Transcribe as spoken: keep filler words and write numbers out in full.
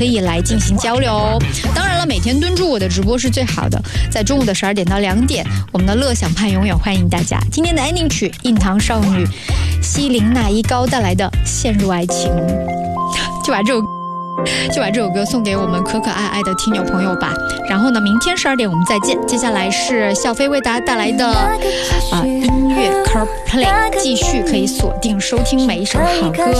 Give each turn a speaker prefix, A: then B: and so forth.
A: 可以来进行交流哦。当然了，每天蹲住我的直播是最好的，在中午的十二点到两点，我们的乐享派永远欢迎大家。今天的 ending 曲，印堂少女西林娜依高带来的《陷入爱情》，就把这首就把这首歌送给我们可可爱爱的听友朋友吧。然后呢，明天十二点我们再见。接下来是笑飞为大家带来的啊、呃、音乐 CarPlay， 继续可以锁定收听每一首好歌。